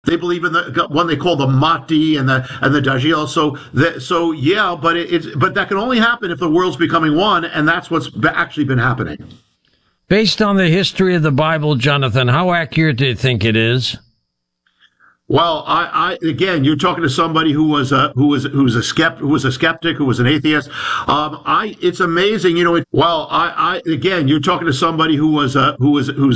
They believe in the one they call the Mahdi and the Dajjal. So yeah, but that can only happen if the world's becoming one, and that's what's actually been happening. Based on the history of the Bible, Jonathan, how accurate do you think it is? Well, I again, you're talking to somebody who was a skeptic, who was an atheist. It's amazing, you know. Again, you're talking to somebody who's